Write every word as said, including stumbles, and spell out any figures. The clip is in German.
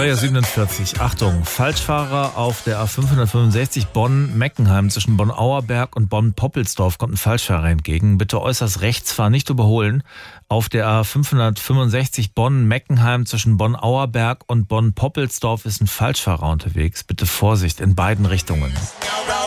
Steuer siebenundvierzig. Achtung, Falschfahrer auf der A fünfhundertfünfundsechzig Bonn-Meckenheim zwischen Bonn-Auerberg und Bonn-Poppelsdorf kommt ein Falschfahrer entgegen. Bitte äußerst rechts fahren, nicht überholen. Auf der A fünfhundertfünfundsechzig Bonn-Meckenheim zwischen Bonn-Auerberg und Bonn-Poppelsdorf ist ein Falschfahrer unterwegs. Bitte Vorsicht in beiden Richtungen.